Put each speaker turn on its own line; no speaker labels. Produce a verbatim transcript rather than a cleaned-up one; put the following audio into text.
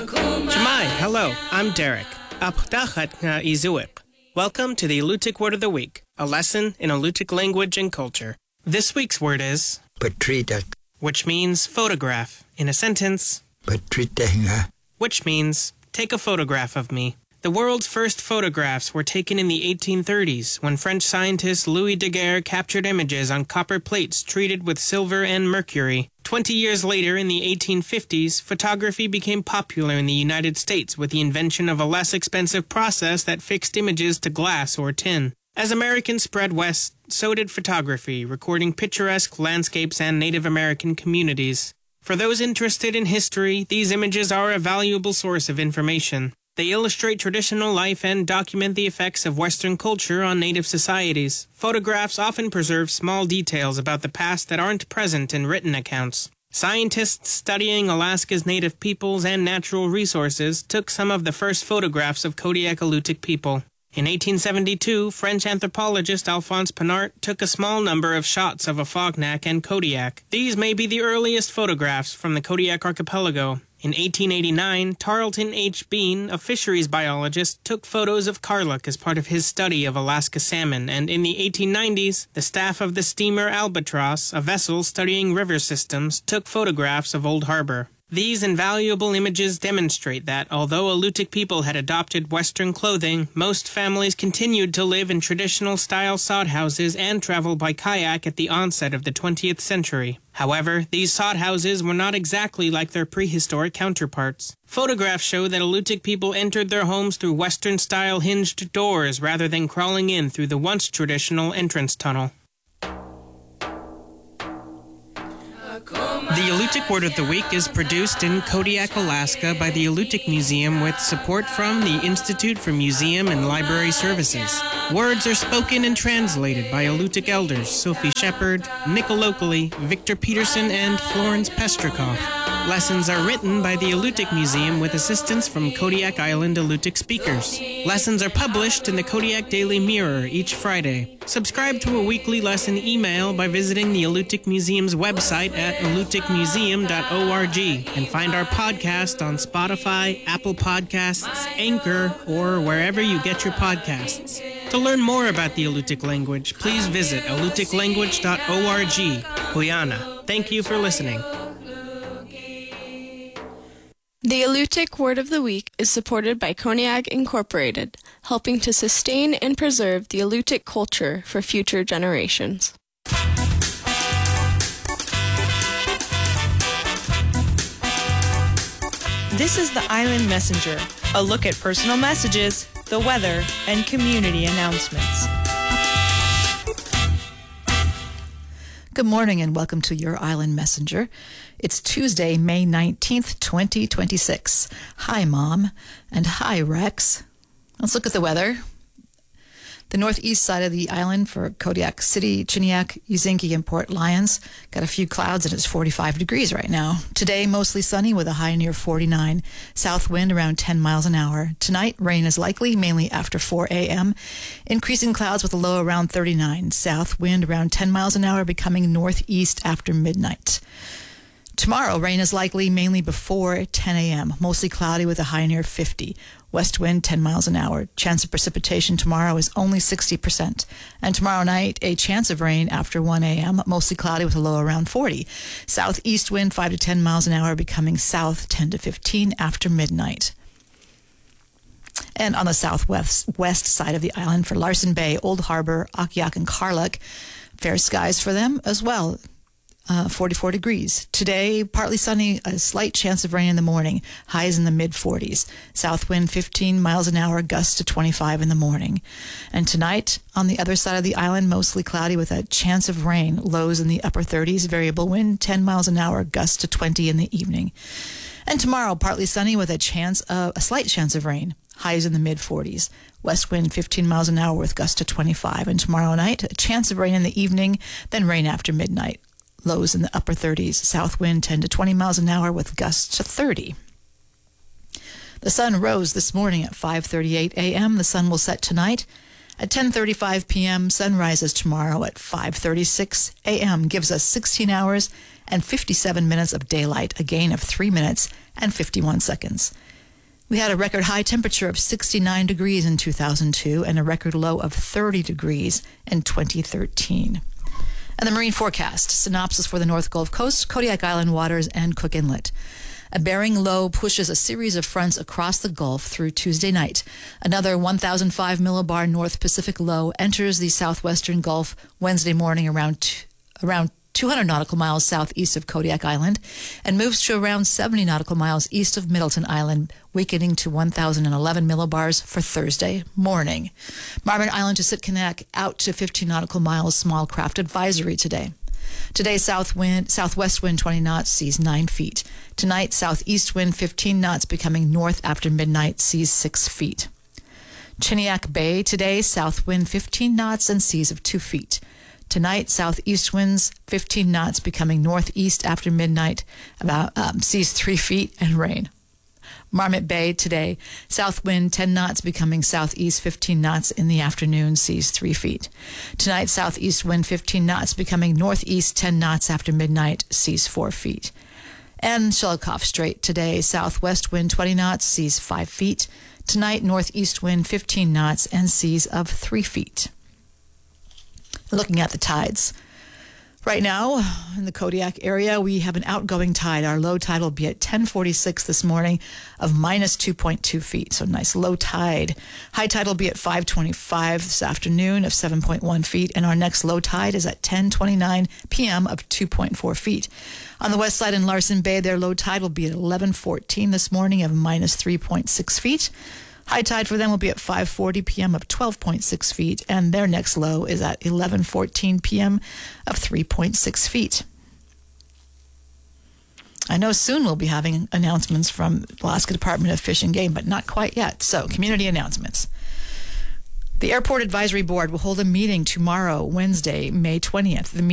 Shemai, hello, I'm Derek. Apdachat nga izuik. Welcome to the Alutiiq Word of the Week, a lesson in Alutiiq language and culture. This week's word is
Patridak,
which means photograph. In a sentence,
Patritenga,
which means take a photograph of me. The world's first photographs were taken in the eighteen thirties when French scientist Louis Daguerre captured images on copper plates treated with silver and mercury. Twenty years later, in the eighteen fifties, photography became popular in the United States with the invention of a less expensive process that fixed images to glass or tin. As Americans spread west, so did photography, recording picturesque landscapes and Native American communities. For those interested in history, these images are a valuable source of information. They illustrate traditional life and document the effects of Western culture on Native societies. Photographs often preserve small details about the past that aren't present in written accounts. Scientists studying Alaska's Native peoples and natural resources took some of the first photographs of Kodiak Alutiiq people. In eighteen seventy-two, French anthropologist Alphonse Pinart took a small number of shots of Afognak and Kodiak. These may be the earliest photographs from the Kodiak archipelago. In eighteen eighty-nine, Tarleton H. Bean, a fisheries biologist, took photos of Karluk as part of his study of Alaska salmon, and in the eighteen nineties, the staff of the steamer Albatross, a vessel studying river systems, took photographs of Old Harbor. These invaluable images demonstrate that, although Alutiiq people had adopted Western clothing, most families continued to live in traditional-style sod houses and travel by kayak at the onset of the twentieth century. However, these sod houses were not exactly like their prehistoric counterparts. Photographs show that Alutiiq people entered their homes through Western-style hinged doors rather than crawling in through the once traditional entrance tunnel. The Alutiiq Word of the Week is produced in Kodiak, Alaska by the Alutiiq Museum with support from the Institute for Museum and Library Services. Words are spoken and translated by Alutiiq elders Sophie Shepard, Nicole Oakley, Victor Peterson, and Florence Pestrikoff. Lessons are written by the Alutiiq Museum with assistance from Kodiak Island Alutiiq speakers. Lessons are published in the Kodiak Daily Mirror each Friday. Subscribe to a weekly lesson email by visiting the Alutiiq Museum's website at alutiiq museum dot org and find our podcast on Spotify, Apple Podcasts, Anchor, or wherever you get your podcasts. To learn more about the Alutiiq language, please visit alutiiq language dot org. Huyana. Thank you for listening.
The Alutiiq Word of the Week is supported by Koniag Incorporated, helping to sustain and preserve the Alutiiq culture for future generations.
This is the Island Messenger, a look at personal messages, the weather, and community announcements.
Good morning and welcome to your Island Messenger. It's Tuesday, May nineteenth, twenty twenty-six. Hi, Mom. And hi, Rex. Let's look at the weather. The northeast side of the island for Kodiak City, Chiniak, Uzinki, and Port Lions got a few clouds and it's forty-five degrees right now. Today, mostly sunny with a high near forty-nine. South wind around ten miles an hour. Tonight, rain is likely, mainly after four a.m. Increasing clouds with a low around thirty-nine. South wind around ten miles an hour, becoming northeast after midnight. Tomorrow, rain is likely mainly before ten a.m., mostly cloudy with a high near fifty. West wind ten miles an hour. Chance of precipitation tomorrow is only sixty percent. And tomorrow night, a chance of rain after one a.m., mostly cloudy with a low around forty. Southeast wind five to ten miles an hour, becoming south ten to fifteen after midnight. And on the southwest west side of the island for Larsen Bay, Old Harbor, Akiak, and Karluk, fair skies for them as well. Uh, forty-four degrees. Today, partly sunny, a slight chance of rain in the morning. Highs in the mid forties. South wind fifteen miles an hour, gusts to twenty-five in the morning. And tonight, on the other side of the island, mostly cloudy with a chance of rain. Lows in the upper thirties. Variable wind ten miles an hour, gusts to twenty in the evening. And tomorrow, partly sunny with a chance of, a slight chance of rain. Highs in the mid forties. West wind fifteen miles an hour with gusts to twenty-five. And tomorrow night, a chance of rain in the evening, then rain after midnight. Lows in the upper thirties. South wind ten to twenty miles an hour with gusts to thirty. The sun rose this morning at five thirty-eight a.m. The sun will set tonight At ten thirty-five p.m., sun rises tomorrow at five thirty-six a.m., gives us sixteen hours and fifty-seven minutes of daylight, a gain of three minutes and fifty-one seconds. We had a record high temperature of sixty-nine degrees in two thousand two and a record low of thirty degrees in twenty thirteen. And the marine forecast, synopsis for the North Gulf Coast, Kodiak Island waters, and Cook Inlet. A Bering low pushes a series of fronts across the Gulf through Tuesday night. Another one thousand five millibar North Pacific low enters the southwestern Gulf Wednesday morning around t- around two hundred nautical miles southeast of Kodiak Island and moves to around seventy nautical miles east of Middleton Island, weakening to one thousand eleven millibars for Thursday morning. Marmot Island to Sitkinak out to fifteen nautical miles, small craft advisory today. Today, south wind, southwest wind twenty knots, seas nine feet. Tonight, southeast wind fifteen knots, becoming north after midnight, seas six feet. Chiniak Bay today, south wind fifteen knots and seas of two feet. Tonight, southeast winds fifteen knots, becoming northeast after midnight, about um, seas three feet and rain. Marmot Bay today, south wind ten knots, becoming southeast fifteen knots in the afternoon, seas three feet. Tonight, southeast wind fifteen knots, becoming northeast ten knots after midnight, seas four feet. And Shelikof Strait today, southwest wind twenty knots, seas five feet. Tonight, northeast wind fifteen knots and seas of three feet. Looking at the tides. Right now, in the Kodiak area, we have an outgoing tide. Our low tide will be at ten forty-six this morning of minus two point two feet, so nice low tide. High tide will be at five twenty-five this afternoon of seven point one feet, and our next low tide is at ten twenty-nine p.m. of two point four feet. On the west side in Larsen Bay, their low tide will be at eleven fourteen this morning of minus three point six feet. High tide for them will be at five forty p.m. of twelve point six feet, and their next low is at eleven fourteen p.m. of three point six feet. I know soon we'll be having announcements from Alaska Department of Fish and Game, but not quite yet. So, community announcements. The Airport Advisory Board will hold a meeting tomorrow, Wednesday, May twentieth. The